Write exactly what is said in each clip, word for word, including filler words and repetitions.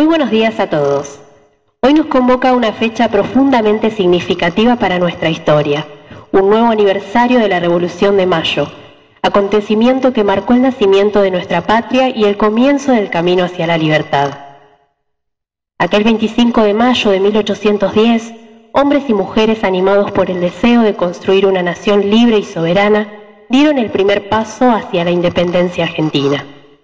Muy buenos días a todos. Hoy nos convoca una fecha profundamente significativa para nuestra historia, un nuevo aniversario de la Revolución de Mayo, acontecimiento que marcó el nacimiento de nuestra patria y el comienzo del camino hacia la libertad. Aquel veinticinco de mayo de mil ochocientos diez, hombres y mujeres animados por el deseo de construir una nación libre y soberana, dieron el primer paso hacia la independencia argentina.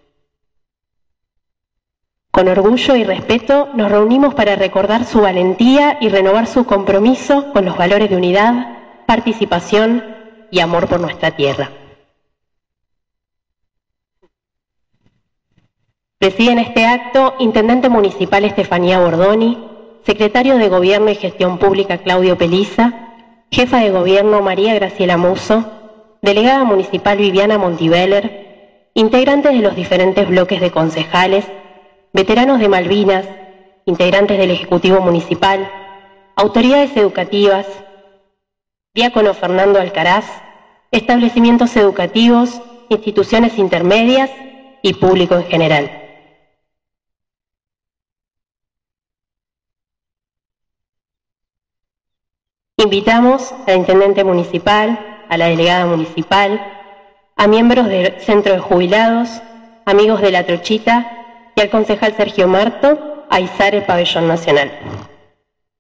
Con orgullo y respeto nos reunimos para recordar su valentía y renovar su compromiso con los valores de unidad, participación y amor por nuestra tierra. Presiden este acto Intendente Municipal Estefanía Bordoni, Secretario de Gobierno y Gestión Pública Claudio Peliza, Jefa de Gobierno María Graciela Musso, Delegada Municipal Viviana Montiveller, integrantes de los diferentes bloques de concejales, veteranos de Malvinas, integrantes del Ejecutivo Municipal, autoridades educativas, diácono Fernando Alcaraz, establecimientos educativos, instituciones intermedias y público en general. Invitamos al Intendente Municipal, a la Delegada Municipal, a miembros del Centro de Jubilados, amigos de La Trochita y al concejal Sergio Marto a izar el pabellón nacional.